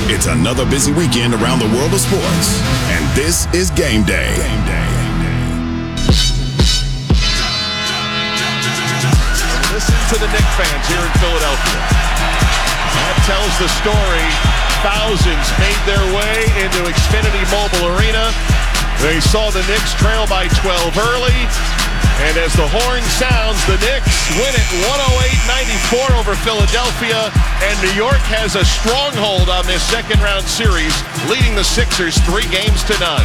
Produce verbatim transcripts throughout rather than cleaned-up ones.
It's another busy weekend around the world of sports, and this is Game Day. Game Day. Listen to the Knicks fans here in Philadelphia. That tells the story. Thousands made their way into Xfinity Mobile Arena. They saw the Knicks trail by twelve early. And as the horn sounds, the Knicks win it one oh eight ninety-four over Philadelphia. And New York has a stronghold on this second round series, leading the Sixers three games to none.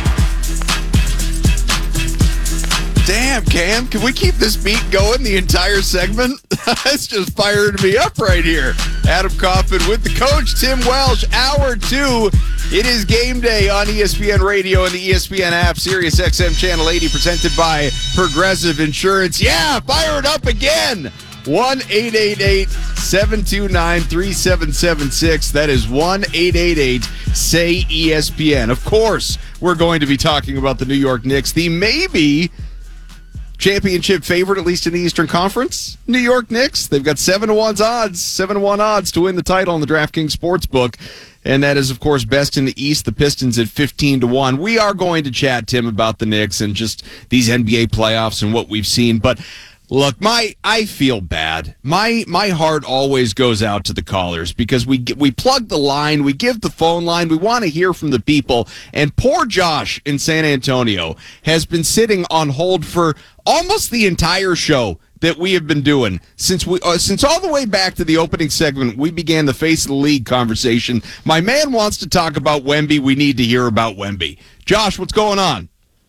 Damn, Cam, can we keep this beat going the entire segment? That's just firing me up right here. Adam Coffin with the coach, Tim Welsh, hour two. It is Game Day on E S P N Radio and the E S P N app, Sirius X M Channel eighty, presented by Progressive Insurance. Yeah, fire it up again. one eight eight eight, seven two nine, three seven seven six. That is one eight eight eight, S A Y, E S P N. Of course, we're going to be talking about the New York Knicks, the maybe championship favorite, at least in the Eastern Conference. New York Knicks, they've got seven to one odds, seven to one odds to win the title in the DraftKings Sportsbook. And that is, of course, best in the East. The Pistons at fifteen to one. We are going to chat, Tim, about the Knicks and just these N B A playoffs and what we've seen. But look, my I feel bad. My my heart always goes out to the callers because we we plug the line, we give the phone line, we want to hear from the people. And poor Josh in San Antonio has been sitting on hold for almost the entire show that we have been doing since we uh, since all the way back to the opening segment. We began the face of the league conversation. My man wants to talk about Wemby. We need to hear about Wemby. Josh, what's going on?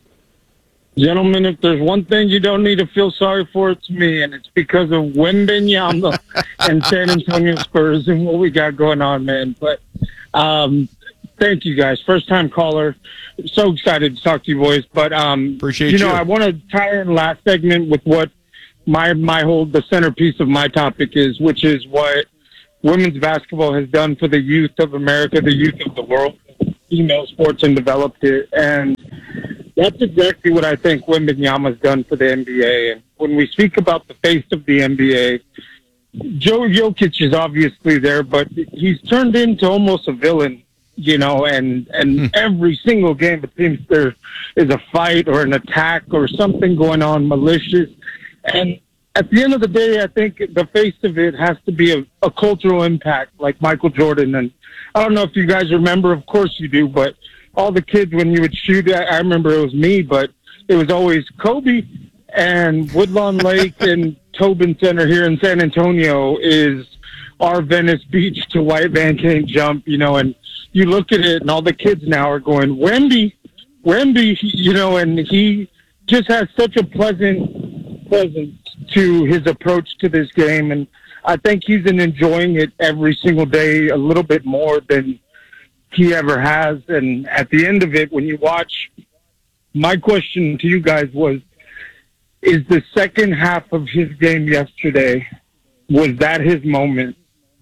Gentlemen, if there's one thing you don't need to feel sorry for, it's me, and it's because of Wembanyama and San Antonio Spurs and what we got going on, man. But um, thank you, guys. First-time caller. So excited to talk to you boys. But um, appreciate you know, you. I want to tie in last segment with what my my whole the centerpiece of my topic is, which is what women's basketball has done for the youth of America, the youth of the world, female sports, and developed it. And that's exactly what I think Wembanyama's done for the N B A. And when we speak about the face of the N B A, Joe Jokic is obviously there, but he's turned into almost a villain, you know, and, and every single game it seems there is a fight or an attack or something going on malicious. And at the end of the day, I think the face of it has to be a, a cultural impact like Michael Jordan. And I don't know if you guys remember, of course you do, but all the kids, when you would shoot, I remember it was me, but it was always Kobe. And Woodlawn Lake and Tobin Center here in San Antonio is our Venice Beach to White Van Cane jump, you know, and you look at it and all the kids now are going, Wemby, Wemby, you know, and he just has such a pleasant presence to his approach to this game. And I think he's been enjoying it every single day a little bit more than he ever has. And at the end of it, when you watch, my question to you guys was, is the second half of his game yesterday, was that his moment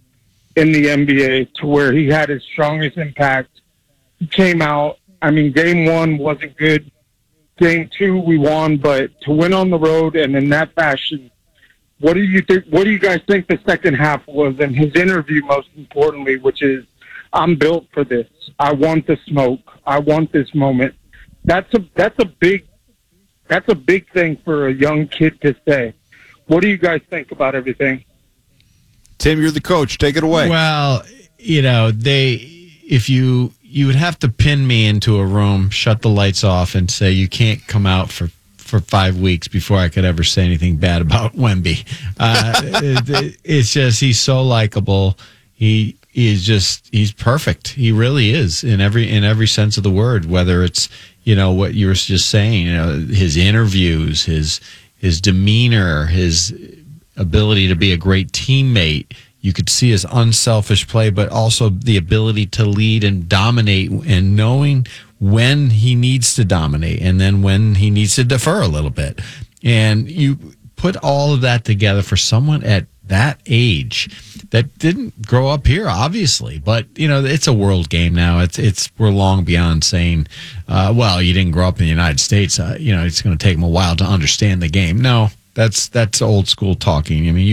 in the N B A to where he had his strongest impact? He came out, I mean, game one wasn't good. Game two, we won, but to win on the road and in that fashion, what do you think? What do you guys think the second half was? And his interview, most importantly, which is, I'm built for this. I want the smoke. I want this moment. That's a that's a big that's a big thing for a young kid to say. What do you guys think about everything? Tim, you're the coach. Take it away. Well, you know, they if you you would have to pin me into a room, shut the lights off, and say you can't come out for for five weeks before I could ever say anything bad about Wemby. Uh, it, it's just he's so likable. He He's just he's perfect. He really is in every in every sense of the word. Whether it's, you know, what you were just saying, you know, his interviews, his his demeanor, his ability to be a great teammate. You could see his unselfish play, but also the ability to lead and dominate, and knowing when he needs to dominate and then when he needs to defer a little bit. And you put all of that together for someone at that age that didn't grow up here, obviously, but you know, it's a world game now. It's it's we're long beyond saying, uh, well, you didn't grow up in the United States. Uh, you know, it's going to take him a while to understand the game. No, that's that's old school talking. I mean, you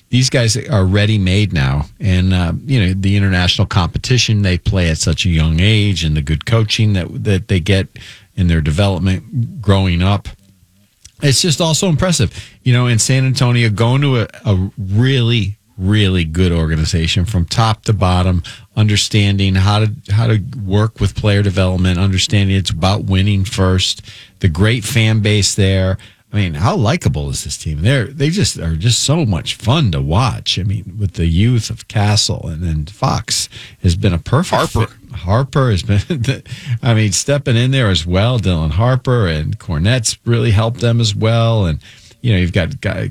these guys are ready-made now. And, uh, you know, the international competition they play at such a young age and the good coaching that that they get in their development growing up. It's just also impressive. You know, in San Antonio, going to a, a really, really good organization from top to bottom, understanding how to how to work with player development, understanding it's about winning first, the great fan base there. I mean, how likable is this team? They're they just are just so much fun to watch. I mean, with the youth of Castle and then Fox has been a perfect Harper. fit. Harper has been, I mean, stepping in there as well. Dylan Harper and Cornette's really helped them as well. And, you know, you've got guy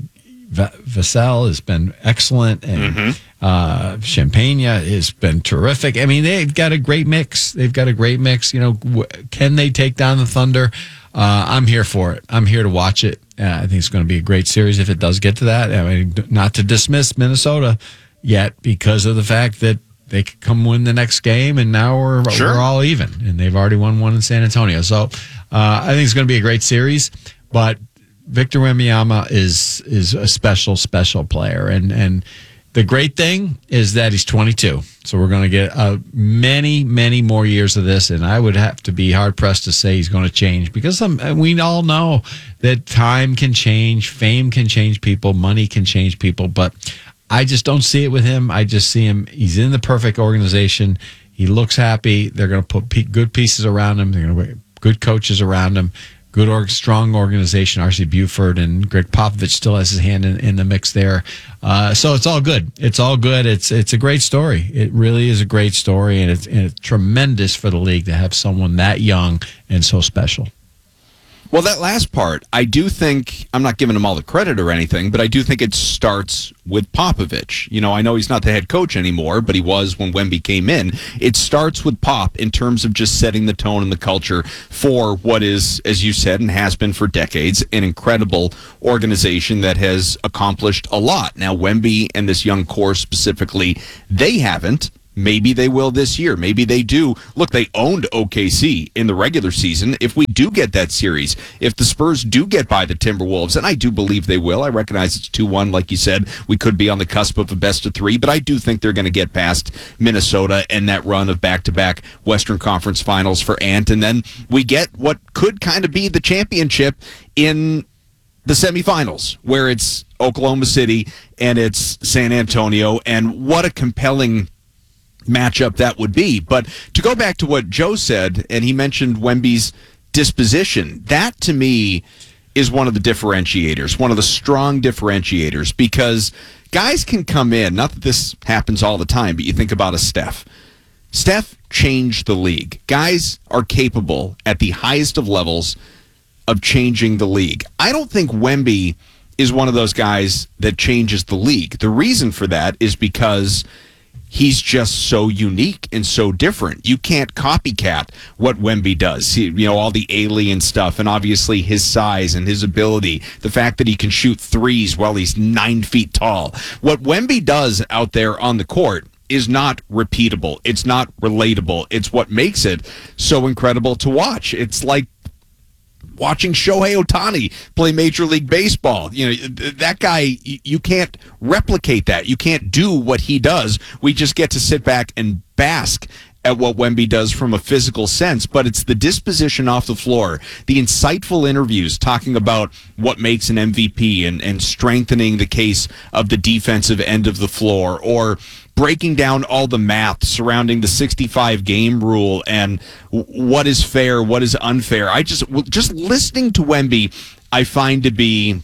Vassell has been excellent, and mm-hmm. uh, Champagne has been terrific. I mean, they've got a great mix. They've got a great mix. You know, w- can they take down the Thunder? Uh, I'm here for it. I'm here to watch it. Uh, I think it's going to be a great series if it does get to that. I mean, not to dismiss Minnesota yet because of the fact that they could come win the next game, and now we're sure. we're all even, and they've already won one in San Antonio. So uh, I think it's going to be a great series, but Victor Wembanyama is is a special, special player. And and the great thing is that he's twenty-two. So we're going to get uh, many, many more years of this. And I would have to be hard-pressed to say he's going to change, because some, we all know that time can change, fame can change people, money can change people. But I just don't see it with him. I just see him. He's in the perfect organization. He looks happy. They're going to put pe- good pieces around him. They're going to put good coaches around him. Good, org, strong organization. R C Buford and Greg Popovich still has his hand in, in the mix there. Uh, so it's all good. It's all good. It's it's a great story. It really is a great story, and it's, and it's tremendous for the league to have someone that young and so special. Well, that last part, I do think, I'm not giving him all the credit or anything, but I do think it starts with Popovich. You know, I know he's not the head coach anymore, but he was when Wemby came in. It starts with Pop in terms of just setting the tone and the culture for what is, as you said, and has been for decades, an incredible organization that has accomplished a lot. Now, Wemby and this young core specifically, they haven't. Maybe they will this year. Maybe they do. Look, they owned O K C in the regular season. If we do get that series, if the Spurs do get by the Timberwolves, and I do believe they will, I recognize it's two one, like you said. We could be on the cusp of a best of three, but I do think they're going to get past Minnesota and that run of back-to-back Western Conference Finals for Ant, and then we get what could kind of be the championship in the semifinals, where it's Oklahoma City and it's San Antonio, and what a compelling matchup that would be. But to go back to what Joe said, and he mentioned Wemby's disposition, that to me is one of the differentiators, one of the strong differentiators, because guys can come in, not that this happens all the time, but you think about a Steph. Steph changed the league. Guys are capable at the highest of levels of changing the league. I don't think Wemby is one of those guys that changes the league. The reason for that is because he's just so unique and so different. You can't copycat what Wemby does. He, you know, all the alien stuff, and obviously his size and his ability, the fact that he can shoot threes while he's nine feet tall. What Wemby does out there on the court is not repeatable. It's not relatable. It's what makes it so incredible to watch. It's like watching Shohei Ohtani play Major League Baseball. You know, that guy, you can't replicate that. You can't do what he does. We just get to sit back and bask at what Wemby does from a physical sense, but it's the disposition off the floor, the insightful interviews talking about what makes an M V P and, and strengthening the case of the defensive end of the floor, or breaking down all the math surrounding the sixty-five game rule and what is fair, what is unfair. I just just listening to Wemby, I find to be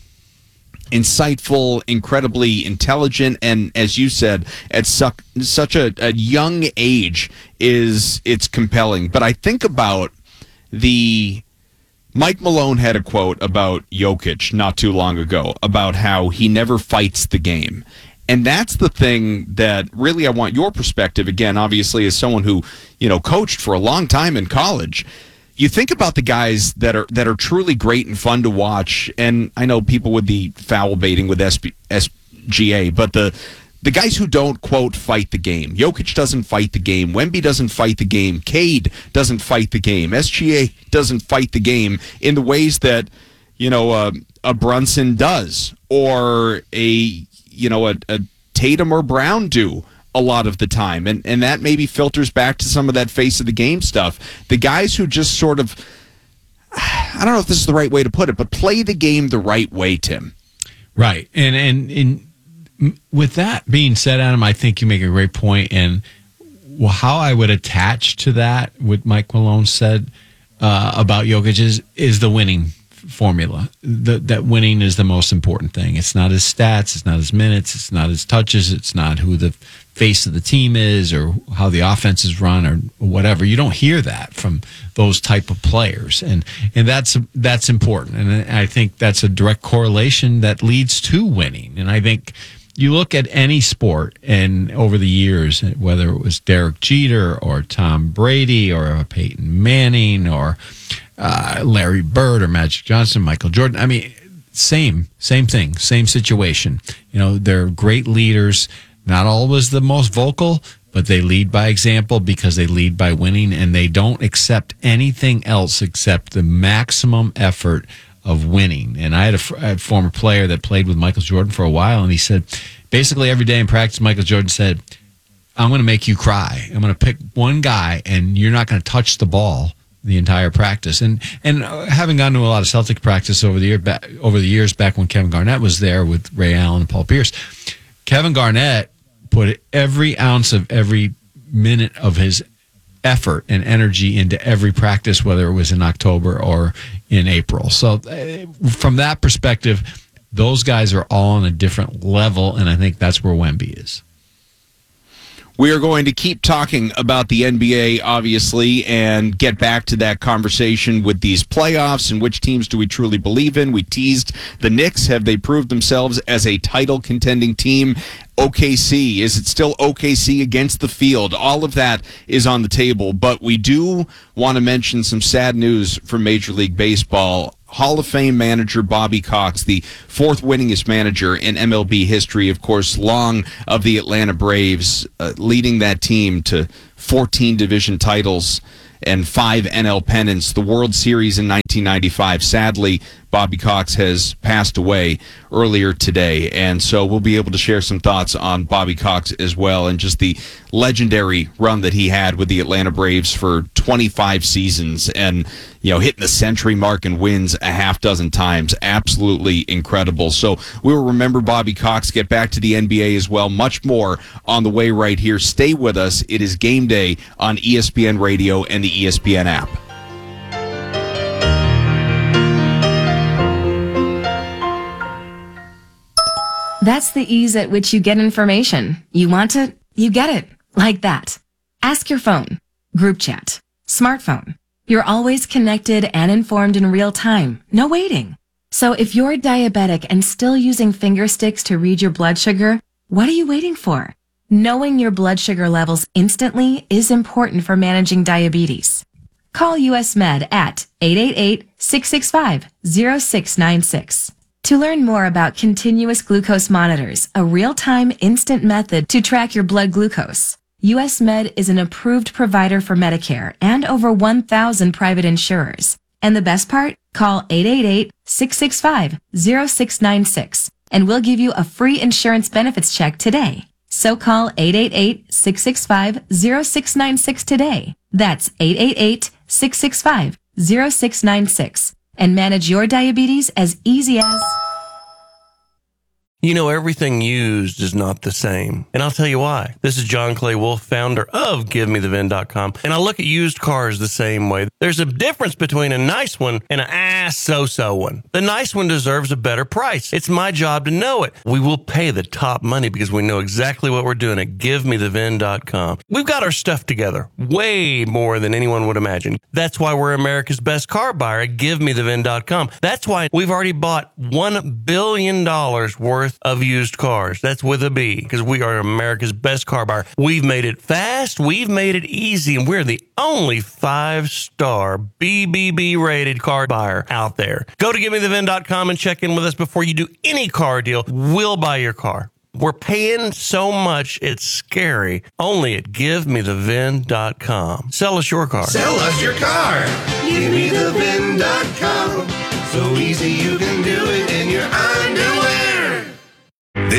insightful, incredibly intelligent, and as you said, at su- such a, a young age, is it's compelling. But I think about the Mike Malone had a quote about Jokic not too long ago about how he never fights the game. And that's the thing that really I want your perspective, again, obviously, as someone who, you know, coached for a long time in college. You think about the guys that are that are truly great and fun to watch, and I know people would be foul baiting with S G A, but the the guys who don't, quote, fight the game. Jokic doesn't fight the game. Wemby doesn't fight the game. Cade doesn't fight the game. S G A doesn't fight the game in the ways that, you know, uh, a Brunson does, or a you know, a, a Tatum or Brown do a lot of the time. And, and that maybe filters back to some of that face of the game stuff. The guys who just sort of, I don't know if this is the right way to put it, but play the game the right way, Tim. Right. And, and, and with that being said, Adam, I think you make a great point. And well, how I would attach to that, what Mike Malone said uh, about Jokic is, is the winning formula. The, that winning is the most important thing. It's not his stats, it's not his minutes, it's not his touches, it's not who the face of the team is or how the offense is run or whatever. You don't hear that from those type of players, and and that's that's important. And I think that's a direct correlation that leads to winning. And I think you look at any sport, and over the years, whether it was Derek Jeter or Tom Brady or Peyton Manning or uh, Larry Bird or Magic Johnson, Michael Jordan, I mean, same, same thing, same situation. You know, they're great leaders, not always the most vocal, but they lead by example because they lead by winning, and they don't accept anything else except the maximum effort of winning. And I had, a, I had a former player that played with Michael Jordan for a while, and he said, basically every day in practice, Michael Jordan said, I'm going to make you cry. I'm going to pick one guy, and you're not going to touch the ball the entire practice. And and having gone to a lot of Celtic practice over the year back, over the years back when Kevin Garnett was there with Ray Allen and Paul Pierce, Kevin Garnett put every ounce of every minute of his effort and energy into every practice, whether it was in October or in April. So uh, from that perspective, those guys are all on a different level, and I think that's where Wemby is. We are going to keep talking about the N B A, obviously, and get back to that conversation with these playoffs and which teams do we truly believe in. We teased the Knicks. Have they proved themselves as a title contending team? O K C, is it still O K C against the field? All of that is on the table, but we do want to mention some sad news from Major League Baseball. Hall of Fame manager Bobby Cox, the fourth winningest manager in M L B history, of course, long of the Atlanta Braves, uh, leading that team to fourteen division titles and five N L pennants, the World Series in nineteen ninety-five. Sadly, Bobby Cox has passed away earlier today, and so we'll be able to share some thoughts on Bobby Cox as well, and just the legendary run that he had with the Atlanta Braves for twenty-five seasons, and you know, hitting the century mark and wins a half dozen times. Absolutely incredible. So we will remember Bobby Cox, get back to the N B A as well. Much more on the way right here. Stay with us. It is Game Day on E S P N Radio and the E S P N app. That's the ease at which you get information. You want it, you get it. Like that. Ask your phone. Group chat. Smartphone. You're always connected and informed in real time. No waiting. So if you're diabetic and still using finger sticks to read your blood sugar, what are you waiting for? Knowing your blood sugar levels instantly is important for managing diabetes. Call U S Med at eight eight eight, six six five, zero six nine six. To learn more about continuous glucose monitors, a real-time instant method to track your blood glucose, U S Med is an approved provider for Medicare and over one thousand private insurers. And the best part? Call eight eight eight, six six five, zero six nine six and we'll give you a free insurance benefits check today. So call eight eight eight, six six five, zero six nine six today. That's eight eight eight, six six five, zero six nine six. And manage your diabetes as easy as... You know, everything used is not the same. And I'll tell you why. This is John Clay Wolf, founder of Give Me The V I N dot com. And I look at used cars the same way. There's a difference between a nice one and an ass so-so one. The nice one deserves a better price. It's my job to know it. We will pay the top money because we know exactly what we're doing at Give Me The V I N dot com. We've got our stuff together way more than anyone would imagine. That's why we're America's best car buyer at Give Me The V I N dot com. That's why we've already bought one billion dollars worth of used cars. That's with a B, because we are America's best car buyer. We've made it fast, we've made it easy, and we're the only five-star B B B rated car buyer out there. Go to Give Me The V I N dot com and check in with us before you do any car deal. We'll buy your car. We're paying so much, it's scary. Only at Give Me The V I N dot com. Sell us your car. Sell us your car. Give Me The V I N dot com. So easy you can do it in your underwear.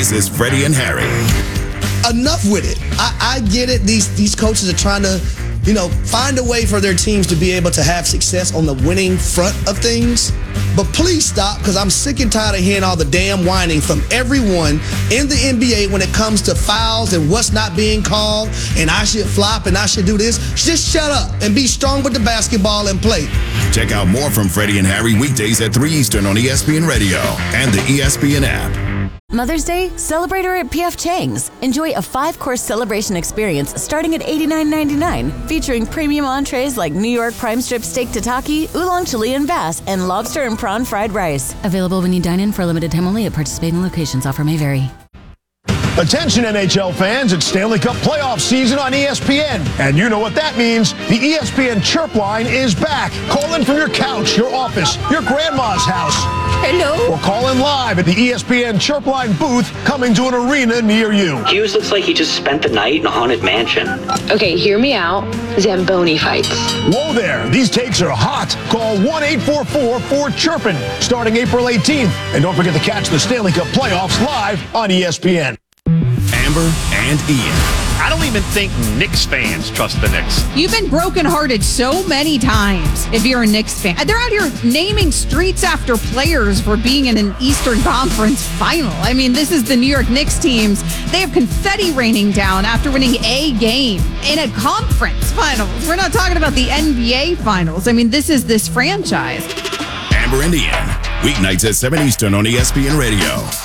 This is Freddie and Harry. Enough with it. I, I get it. These these coaches are trying to, you know, find a way for their teams to be able to have success on the winning front of things. But please stop, because I'm sick and tired of hearing all the damn whining from everyone in the N B A when it comes to fouls and what's not being called, and I should flop and I should do this. Just shut up and be strong with the basketball and play. Check out more from Freddie and Harry weekdays at three Eastern on E S P N Radio and the E S P N app. Mother's Day, celebrate her at P F Chang's. Enjoy a five-course celebration experience starting at eighty-nine ninety-nine, featuring premium entrees like New York prime strip steak tataki, oolong Chilean bass, and lobster and prawn fried rice. Available when you dine in for a limited time only at participating locations. Offer may vary. Attention N H L fans, it's Stanley Cup playoff season on E S P N. And you know what that means. The E S P N Chirp line is back. Call in from your couch, your office, your grandma's house. Hello. Or call in live at the E S P N Chirp line booth coming to an arena near you. Hughes looks like he just spent the night in a haunted mansion. Okay, hear me out. Zamboni fights. Whoa there. These takes are hot. Call one eight four four four chirpin starting April eighteenth. And don't forget to catch the Stanley Cup playoffs live on E S P N. Amber and Ian. I don't even think Knicks fans trust the Knicks. You've been brokenhearted so many times if you're a Knicks fan. They're out here naming streets after players for being in an Eastern Conference final. I mean, this is the New York Knicks teams. They have confetti raining down after winning a game in a conference finals. We're not talking about the N B A finals. I mean, this is this franchise. Amber and Ian. Weeknights at seven Eastern on E S P N Radio.